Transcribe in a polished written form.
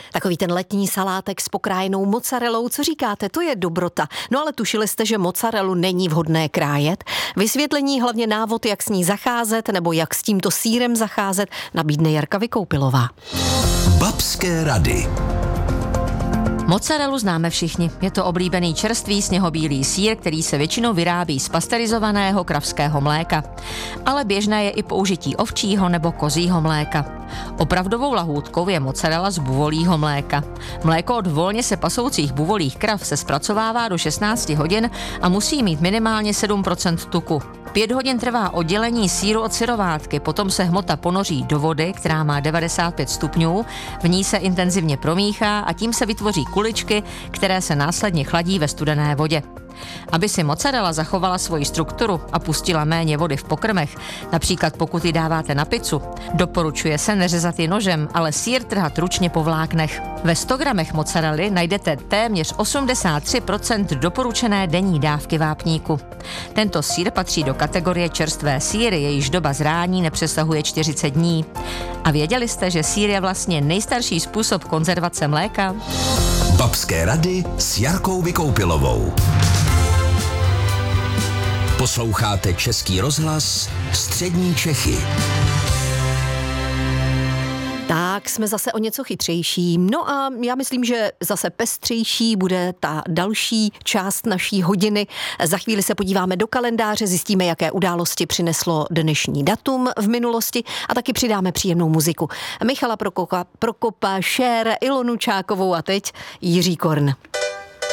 Takový ten letní salátek s pokrájenou mozzarellou, co říkáte, to je dobrota. No ale tušili jste, že mozzarellu není vhodné krájet? Vysvětlení, hlavně návod, jak s ní zacházet nebo jak s tímto sýrem zacházet, nabídne Jarka Vykoupilová. Babské rady. Mozzarellu známe všichni. Je to oblíbený čerstvý sněhobílý sýr, který se většinou vyrábí z pasterizovaného kravského mléka. Ale běžné je i použití ovčího nebo kozího mléka. Opravdovou lahůdkou je mozzarella z buvolího mléka. Mléko od volně se pasoucích buvolích krav se zpracovává do 16 hodin a musí mít minimálně 7% tuku. 5 hodin trvá oddělení sýru od syrovátky, potom se hmota ponoří do vody, která má 95 stupňů, v ní se intenzivně promíchá a tím se vytvoří kuličky, které se následně chladí ve studené vodě. Aby si mozzarella zachovala svoji strukturu a pustila méně vody v pokrmech, například pokud ji dáváte na pizzu, doporučuje se neřezat ji nožem, ale sýr trhat ručně po vláknech. Ve 100 gramech mozzarelly najdete téměř 83% doporučené denní dávky vápníku. Tento sýr patří do kategorie čerstvé sýry, jejíž doba zrání nepřesahuje 40 dní. A věděli jste, že sýr je vlastně nejstarší způsob konzervace mléka? Babské rady s Jarkou Vykoupilovou. Posloucháte Český rozhlas Střední Čechy. Tak jsme zase o něco chytřejší. No a já myslím, že zase pestřejší bude ta další část naší hodiny. Za chvíli se podíváme do kalendáře, zjistíme, jaké události přineslo dnešní datum v minulosti a taky přidáme příjemnou muziku. Michala Prokopa, Cher, Ilonu Čákovou a teď Jiří Korn.